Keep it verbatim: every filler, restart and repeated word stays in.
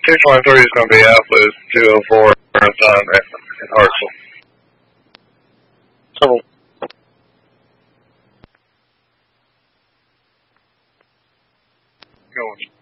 two twenty-three is going to be Alpha is two oh four in Hartselle. So, going.